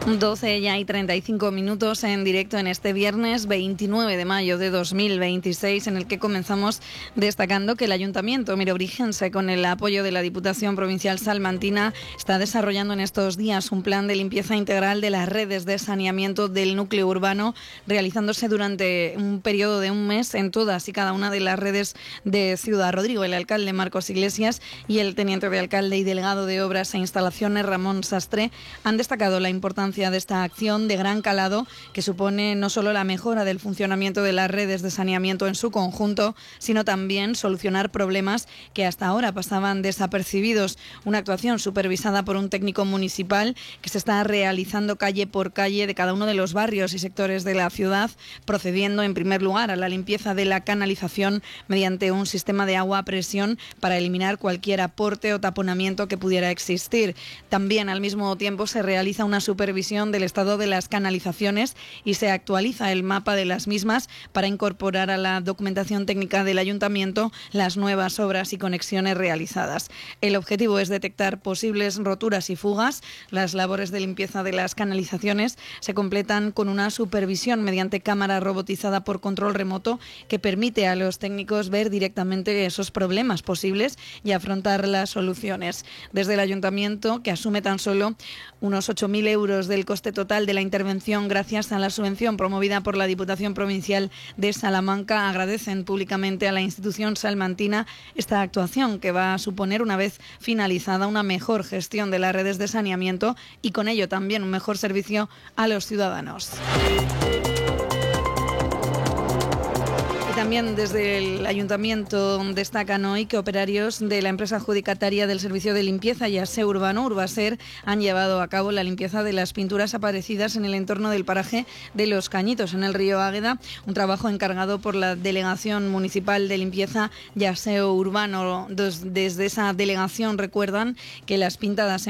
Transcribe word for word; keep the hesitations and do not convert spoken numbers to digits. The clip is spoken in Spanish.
doce ya y treinta y cinco minutos en directo en este viernes veintinueve de mayo de dos mil veintiséis, en el que comenzamos destacando que el Ayuntamiento mirobrigense, con el apoyo de la Diputación Provincial Salmantina, está desarrollando en estos días un plan de limpieza integral de las redes de saneamiento del núcleo urbano, realizándose durante un periodo de un mes en todas y cada una de las redes de Ciudad Rodrigo. El alcalde Marcos Iglesias y el teniente de alcalde y delegado de Obras e Instalaciones Ramón Sastre han destacado la importancia de esta acción de gran calado, que supone no solo la mejora del funcionamiento de las redes de saneamiento en su conjunto, sino también solucionar problemas que hasta ahora pasaban desapercibidos. Una actuación supervisada por un técnico municipal que se está realizando calle por calle de cada uno de los barrios y sectores de la ciudad, procediendo en primer lugar a la limpieza de la canalización mediante un sistema de agua a presión para eliminar cualquier aporte o taponamiento que pudiera existir. También al mismo tiempo se realiza una supervisión del estado de las canalizaciones y se actualiza el mapa de las mismas para incorporar a la documentación técnica del Ayuntamiento las nuevas obras y conexiones realizadas. El objetivo es detectar posibles roturas y fugas. Las labores de limpieza de las canalizaciones se completan con una supervisión mediante cámara robotizada por control remoto que permite a los técnicos ver directamente esos problemas posibles y afrontar las soluciones. Desde el Ayuntamiento, que asume tan solo unos ocho mil euros del coste total de la intervención gracias a la subvención promovida por la Diputación Provincial de Salamanca, agradecen públicamente a la institución salmantina esta actuación, que va a suponer, una vez finalizada, una mejor gestión de las redes de saneamiento y con ello también un mejor servicio a los ciudadanos. También desde el Ayuntamiento destacan hoy que operarios de la empresa adjudicataria del servicio de limpieza y aseo urbano, Urbaser, han llevado a cabo la limpieza de las pinturas aparecidas en el entorno del paraje de Los Cañitos, en el río Águeda, un trabajo encargado por la Delegación Municipal de Limpieza y Aseo Urbano. Desde esa delegación recuerdan que las pintadas en